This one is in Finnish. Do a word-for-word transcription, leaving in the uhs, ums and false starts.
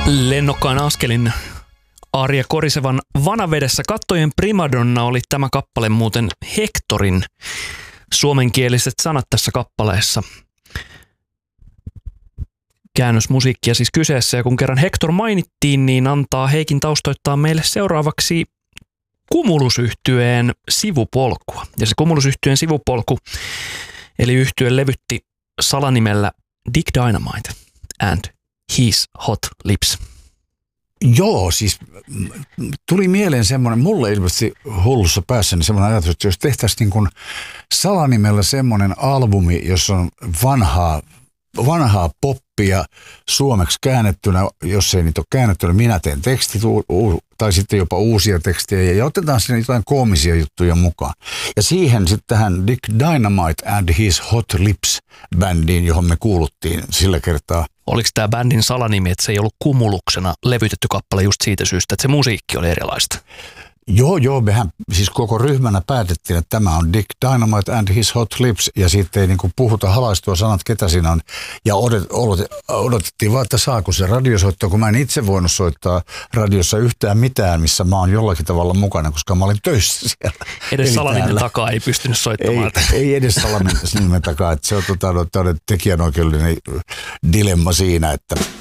Lennokkaan askelin Arja Korisevan Vanavedessä kattojen primadonna oli tämä kappale muuten Hectorin suomenkieliset sanat tässä kappaleessa. Käännösmusiikkia siis kyseessä, ja kun kerran Hector mainittiin, niin antaa Heikin taustoittaa meille seuraavaksi Cumulus-yhtyeen sivupolkua. Ja se Cumulus-yhtyeen sivupolku, eli yhtye levytti salanimellä Dick Dynamite and His Hot Lips. Joo, siis tuli mieleen semmoinen, mulle ilmeisesti hullussa päässä niin semmoinen ajatus, että jos tehtäisiin niin kuin salanimellä semmoinen albumi, jossa on vanhaa, vanhaa poppia suomeksi käännettynä, jos ei niitä ole käännettynä, minä teen tekstit tai sitten jopa uusia tekstejä ja otetaan sinne jotain koomisia juttuja mukaan. Ja siihen sitten tähän Dick Dynamite and His Hot Lips -bändiin, johon me kuuluttiin sillä kertaa. Oliko tämä bändin salanimi, että se ei ollut Cumuluksena levytetty kappale just siitä syystä, että se musiikki oli erilaista? Joo, joo, mehän siis koko ryhmänä päätettiin, että tämä on Dick Dynamite and His Hot Lips, ja sitten ei niin kuin puhuta halaistua sanat, ketä siinä on. Ja odot, odotettiin vaan, että saako se radiosoittaa, kun mä en itse voinut soittaa radiossa yhtään mitään, missä mä oon jollakin tavalla mukana, koska mä olin töissä siellä. Edes salanimen takaa ei pystynyt soittamaan. Ei, ei edes salanimen takaa, että se on tota, tekijänoikeudellinen dilemma siinä, että